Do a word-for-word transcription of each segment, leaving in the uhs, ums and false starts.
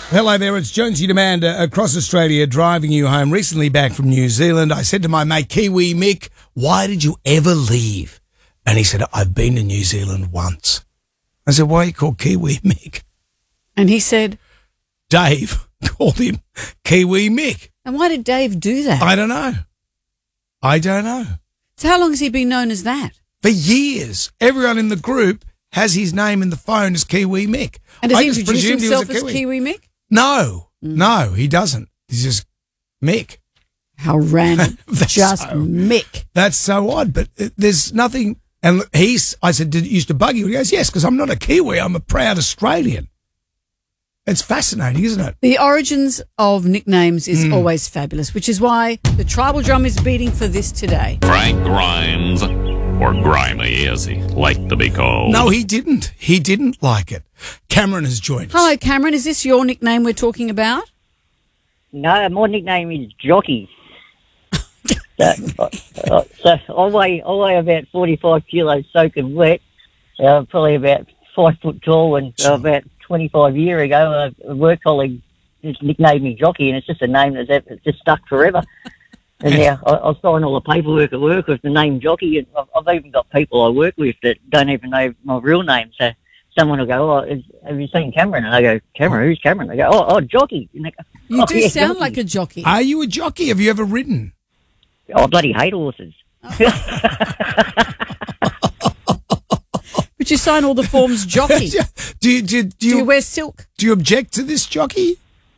Hello there, it's Jonesy Demand uh, across Australia driving you home. Recently back from New Zealand, I said to my mate Kiwi Mick, why did you ever leave? And he said, I've been to New Zealand once. I said, why are you called Kiwi Mick? And he said? Dave called him Kiwi Mick. And why did Dave do that? I don't know. I don't know. So how long has he been known as that? For years. Everyone in the group has his name in the phone as Kiwi Mick. And does I he just introduce presumed he himself was a as Kiwi Mick? No, mm. no, he doesn't. He's just Mick. How random. Just so, Mick. That's so odd, but there's nothing. And he's, I said, did it used to bug you? He goes, yes, because I'm not a Kiwi. I'm a proud Australian. It's fascinating, isn't it? The origins of nicknames is Mm. always fabulous, which is why the tribal drum is beating for this today. Frank Grimes, or Grimy as he liked to be called. No, he didn't. He didn't like it. Cameron has joined us. Hello, Cameron. Is this your nickname we're talking about? No, my nickname is Jockey. so, uh, so I weigh, I weigh about forty-five kilos soaking wet. Uh, probably about five foot tall, and uh, about twenty-five years ago, a work colleague just nicknamed me Jockey, and it's just a name that's it's just stuck forever. And now I, I sign all the paperwork at work with the name Jockey, and I've, I've even got people I work with that don't even know my real name. So someone will go, "Oh, is, have you seen Cameron?" And I go, "Cameron, who's Cameron?" They go, "Oh, oh, Jockey." And they go, You oh, do yeah, sound jockey. like a jockey. Are you a jockey? Have you ever ridden? Oh, I bloody hate horses. But you sign all the forms jockey. do, you, do, you, do, Do you, you wear silk? do you object to this jockey?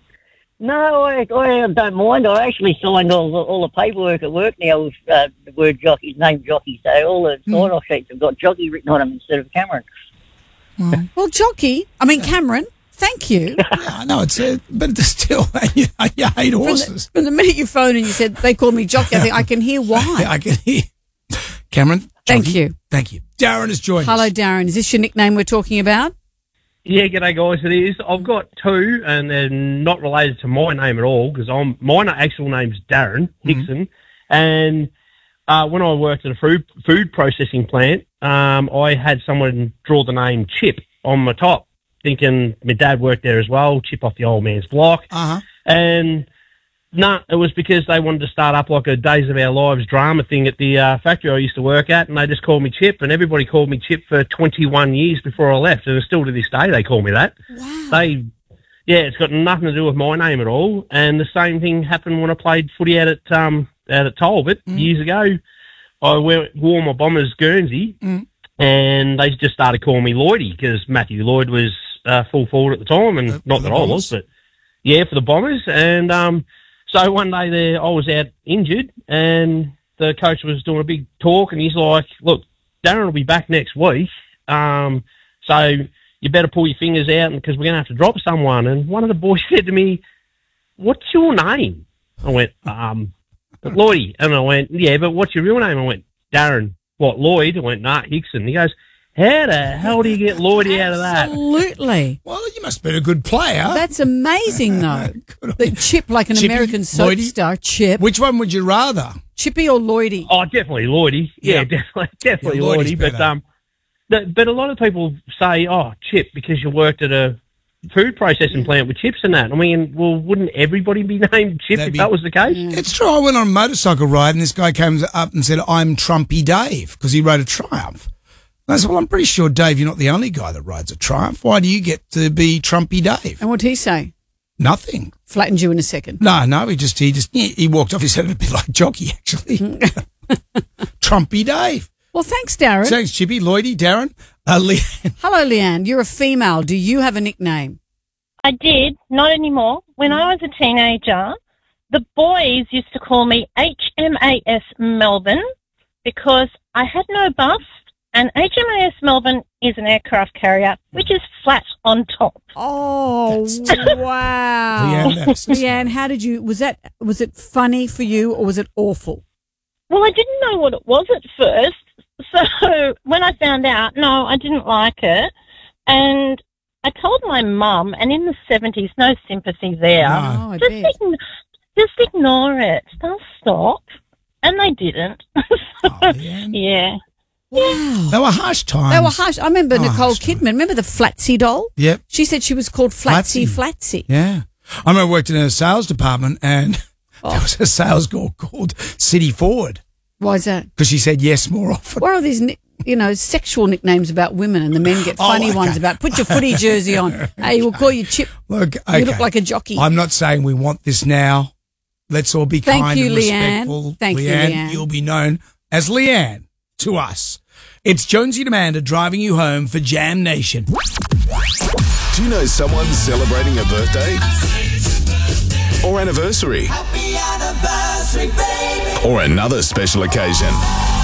No, I, I don't mind. I actually signed all the, all the paperwork at work now with uh, the word jockey, name Jockey. So all the sign-off sheets have got Jockey written on them instead of Cameron. Well, jockey, I mean, Cameron, thank you. Yeah, I know, it's uh, but it's still, you, you hate From horses. the, from the minute you phoned and you said they called me jockey, I think I can hear why. I can hear. Cameron, Thank jockey, you. Thank you. Darren has joined Hello, us. Darren. Is this your nickname we're talking about? Yeah, g'day guys, it is. I've got two, and they're not related to my name at all, because I'm my actual name's Darren Hickson, mm-hmm. and uh, when I worked at a food food processing plant, um, I had someone draw the name Chip on my top, thinking my dad worked there as well, Chip off the old man's block, Uh-huh. and no, it was because they wanted to start up like a Days of Our Lives drama thing at the uh, factory I used to work at, and they just called me Chip, and everybody called me Chip for twenty-one years before I left, and still to this day they call me that. Wow. They, yeah, it's got nothing to do with my name at all, and the same thing happened when I played footy out at um out at Talbot Mm. years ago. I wore, wore my Bombers Guernsey, Mm. and they just started calling me Lloydie because Matthew Lloyd was uh, full forward at the time, and Uh, not for that the I Bombers? was, but yeah, for the Bombers, and um. So one day there, I was out injured, and the coach was doing a big talk, and he's like, "Look, Darren will be back next week, um, so you better pull your fingers out because we're going to have to drop someone." And one of the boys said to me, "What's your name?" I went, um, "Lloydie." And I went, "Yeah, but what's your real name?" I went, "Darren." "What, Lloyd?" I went, "Nah, Hickson." He goes, "How the hell do you get Lloydie out of that?" Absolutely. Well, you must have been a good player. That's amazing, though. The Chip, like an Chippy, American soap Lloydie? star, Chip. Which one would you rather? Chippy or Lloydie? Oh, definitely Lloydie. Yeah, Yeah. definitely, definitely Yeah, Lloydie's Lloydie. But better. um, the, but a lot of people say, "Oh, Chip," because you worked at a food processing plant with chips and that. I mean, well, wouldn't everybody be named Chip That'd if be- that was the case? It's true. I went on a motorcycle ride and this guy came up and said, I'm Trumpy Dave, because he rode a Triumph. And I said, well, I'm pretty sure, Dave, you're not the only guy that rides a Triumph. Why do you get to be Trumpy Dave? And what did he say? Nothing. Flattened you in a second. No, no, he just, he just, he, he walked off. He said, a bit like Jockey, actually. Trumpy Dave. Well, thanks, Darren. Thanks, Chippy, Lloydie, Darren. Uh, Leanne. Hello, Leanne. You're a female. Do you have a nickname? I did, not anymore. When I was a teenager, the boys used to call me H M A S Melbourne because I had no bust, and H M A S Melbourne is an aircraft carrier, which is flat on top. Oh, wow. Leanne, that's- Leanne, how did you, was that, was it funny for you or was it awful? Well, I didn't know what it was at first, so when I found out, no, I didn't like it, and I told my mum, and in the seventies, no sympathy there. No. Oh, I just, bet. ign- just ignore it. They'll stop. And they didn't. Oh, Leanne. Yeah. Wow. They were harsh times. They were harsh. I remember Oh, Nicole harsh Kidman. times. Remember the Flatsy doll? Yep. She said she was called Flatsy Flatsy. Flatsy. Yeah. I remember I worked in a sales department and Oh. there was a sales girl called City Forward Why is that? because she said yes more often. What are these, ni- you know, sexual nicknames about women, and the men get Oh, funny okay. ones about put your footy jersey on. Hey, we'll call you Chip. Look, okay. You look like a jockey. I'm not saying we want this now. Let's all be Thank kind you, and Leanne. respectful. Thank you, Leanne, Leanne. You'll be known as Leanne to us. It's Jonesy and Amanda driving you home for Jam Nation. Do you know someone celebrating a birthday? Or anniversary? Happy anniversary, baby. Or another special occasion?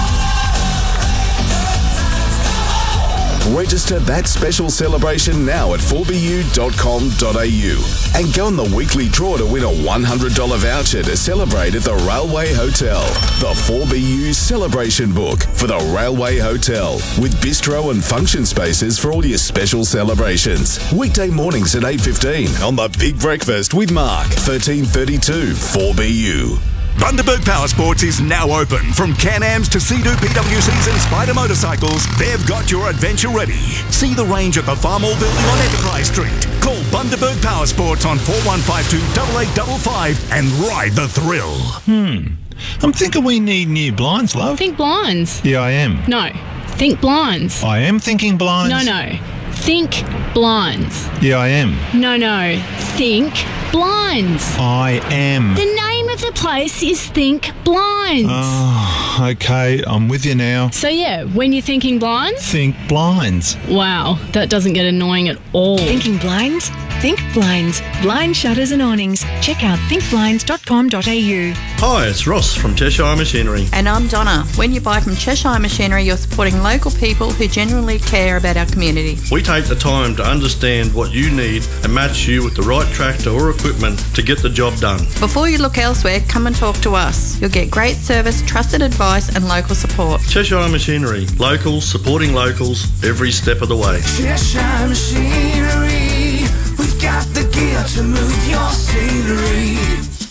Register that special celebration now at four b u dot com dot a u and go on the weekly draw to win a one hundred dollars voucher to celebrate at the Railway Hotel. The four B U Celebration Book for the Railway Hotel with bistro and function spaces for all your special celebrations. Weekday mornings at eight fifteen on The Big Breakfast with Mark, thirteen thirty-two four B U. Bundaberg Power Sports is now open. From Can-Ams to Sea-Doo P W Cs and Spider motorcycles, they've got your adventure ready. See the range at the Farm Hall building on Enterprise Street. Call Bundaberg Power Sports on four one five two, eight eight five five and ride the thrill. Hmm. I'm thinking we need new blinds, love. Think blinds. Yeah, I am. No. Think blinds. I am thinking blinds. No, no. Think blinds. Yeah, I am. No, no. Think blinds. I am. The name of the place is Think Blinds. Oh, okay. I'm with you now. So yeah, when you're thinking blinds, Think blinds. wow, that doesn't get annoying at all. Thinking blinds? Think Blinds. Blind shutters and awnings. Check out think blinds dot com dot a u. Hi, it's Ross from Cheshire Machinery. And I'm Donna. When you buy from Cheshire Machinery, you're supporting local people who genuinely care about our community. We take the time to understand what you need and match you with the right tractor or equipment to get the job done. Before you look elsewhere, come and talk to us. You'll get great service, trusted advice and local support. Cheshire Machinery. Locals supporting locals every step of the way. Cheshire Machinery. We've got the gear to move your scenery.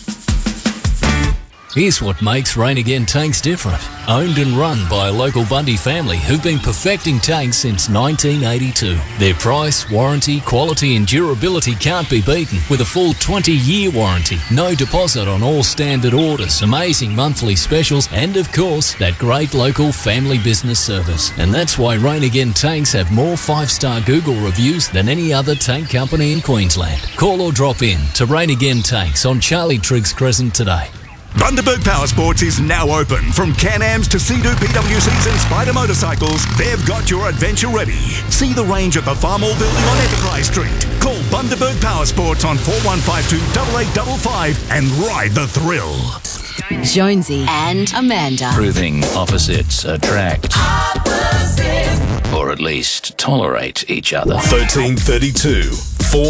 Here's what makes Rain Again Tanks different. Owned and run by a local Bundy family who've been perfecting tanks since nineteen eighty-two. Their price, warranty, quality and durability can't be beaten with a full twenty-year warranty. No deposit on all standard orders, amazing monthly specials and of course that great local family business service. And that's why Rain Again Tanks have more five-star Google reviews than any other tank company in Queensland. Call or drop in to Rain Again Tanks on Charlie Triggs Crescent today. Bundaberg Power Sports is now open. From Can-Ams to Sea-Doo P W Cs and Spider motorcycles, they've got your adventure ready. See the range at the Farm Hall building on Enterprise Street. Call Bundaberg Power Sports on four one five two, eight eight five five and ride the thrill. Jonesy and Amanda. Proving opposites attract. Opposites. Or at least tolerate each other. thirteen thirty-two four